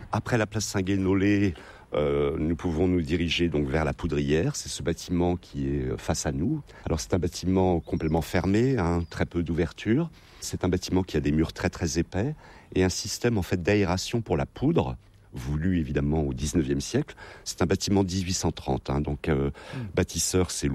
Après la place Saint-Guénolé, nous pouvons nous diriger donc vers la Poudrière. C'est ce bâtiment qui est face à nous. Alors c'est un bâtiment complètement fermé, très peu d'ouverture. C'est un bâtiment qui a des murs très très épais et un système en fait d'aération pour la poudre, voulu évidemment au 19e siècle. C'est un bâtiment 1830, donc bâtisseur c'est